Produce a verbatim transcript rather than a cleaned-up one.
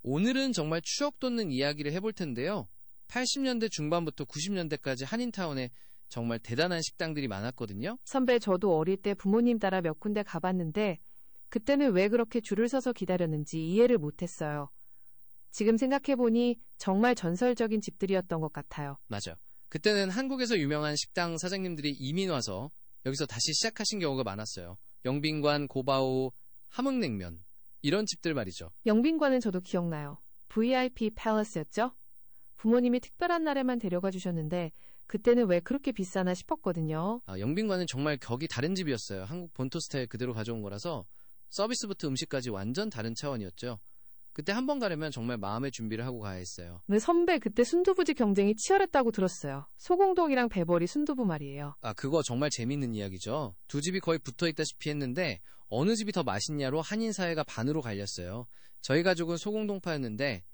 오늘은 정말 추억 돋는 이야기를 해볼 텐데요. 팔십 년대 중반부터 구십 년대까지 한인타운에 정말 대단한 식당들이 많았거든요. 선배, 저도 어릴 때 부모님 따라 몇 군데 가봤는데 그때는 왜 그렇게 줄을 서서 기다렸는지 이해를 못했어요. 지금 생각해보니 정말 전설적인 집들이었던 것 같아요. 맞아. 그때는 한국에서 유명한 식당 사장님들이 이민 와서 여기서 다시 시작하신 경우가 많았어요. 영빈관, 고바오, 함흥냉면 이런 집들 말이죠. 영빈관은 저도 기억나요. 브이아이피 팰리스였죠? 부모님이 특별한 날에만 데려가 주셨는데 그때는 왜 그렇게 비싸나 싶었거든요. 아, 영빈관은 정말 격이 다른 집이었어요. 한국 본토 스타일 그대로 가져온 거라서 서비스부터 음식까지 완전 다른 차원이었죠. 그때 한 번 가려면 정말 마음의 준비를 하고 가야 했어요. 네, 선배, 그때 순두부집 경쟁이 치열했다고 들었어요. 소공동이랑 배벌이 순두부 말이에요. 아, 그거 정말 재밌는 이야기죠. 두 집이 거의 붙어있다시피 했는데 어느 집이 더 맛있냐로 한인 사회가 반으로 갈렸어요. 저희 가족은 소공동파였는데